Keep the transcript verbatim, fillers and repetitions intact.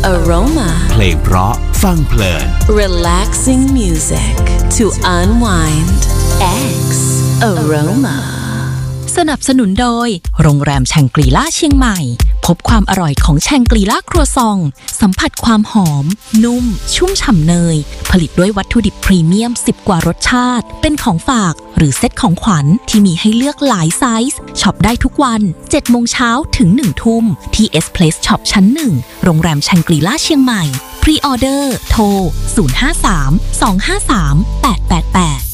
Aroma เพลงเพราะฟังเพลิน Relaxing music to unwind X Aroma สนับสนุนโดยโรงแรมแชงกรีล่าเชียงใหม่พบความอร่อยของแชงกรีล่าครัวซองสัมผัสความหอมนุ่มชุ่มฉ่ำเนยผลิตด้วยวัตถุดิบพรีเมียมสิบกว่ารสชาติเป็นของฝากหรือเซ็ตของขวัญที่มีให้เลือกหลายไซส์ช็อปได้ทุกวันเจ็ดโมงเช้าถึงหนึ่งทุ่มที่ S Place Shop ชั้นหนึ่งโรงแรมแชงกรีล่าเชียงใหม่พรีออเดอร์โทรศูนย์ ห้า สาม สอง ห้า สาม แปด แปด แปด